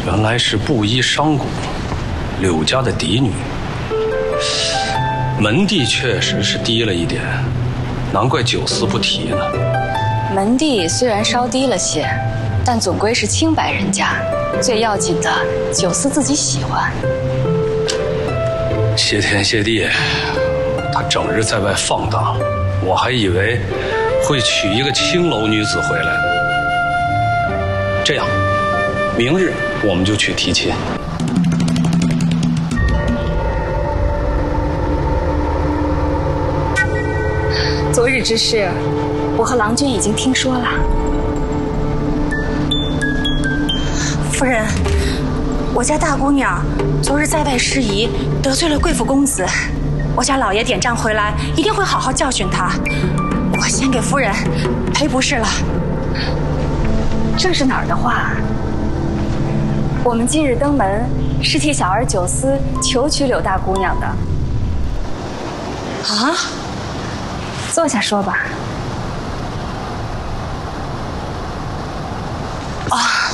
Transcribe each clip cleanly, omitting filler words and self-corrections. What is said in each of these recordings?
原来是布衣商贾，柳家的嫡女。门第确实是低了一点，难怪九思不提呢。 门第虽然稍低了些，但总归是清白人家，最要紧的九思自己喜欢。 谢天谢地，他整日在外放荡，我还以为会娶一个青楼女子回来呢。这样，明日我们就去提亲。 昨日之事，我和郎君已经听说了。 夫人，我家大姑娘昨日在外失仪，得罪了贵府公子，我家老爷点账回来，一定会好好教训她。我先给夫人赔不是了。 这是哪儿的话？我们今日登门，是替小儿九思求娶柳大姑娘的。 啊？ 坐下说吧。 啊，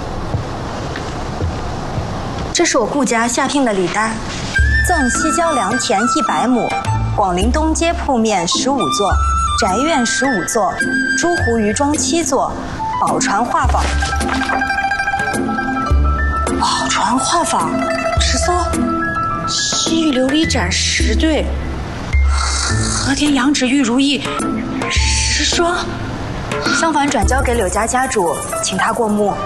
这是我顾家下聘的礼单，赠西郊良田100亩，广陵东街铺面15座，宅院15座，珠湖渔庄7座，宝船画舫10艘，西域琉璃盏10对，和田羊脂玉如意10双。相反转交给柳家家主，请他过目。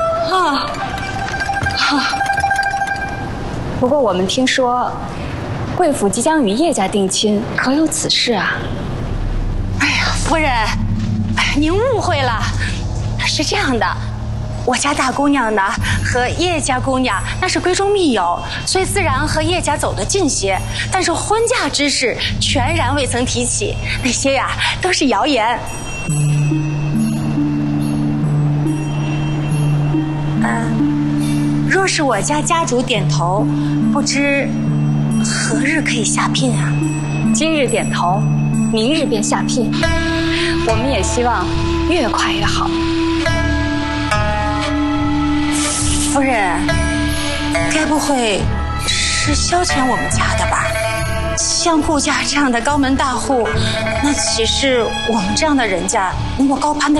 不过我们听说，贵府即将与叶家定亲，可有此事啊？ 哎呀，夫人，您误会了，是这样的。我家大姑娘呢，和叶家姑娘那是闺中密友，所以自然和叶家走得近些。但是婚嫁之事全然未曾提起，那些呀都是谣言。若是我家家主点头，不知何日可以下聘啊？ 今日点头，明日便下聘。我们也希望越快越好。 夫人，该不会是消遣我们家的吧？像顾家这样的高门大户，那岂是我们这样的人家能够高攀得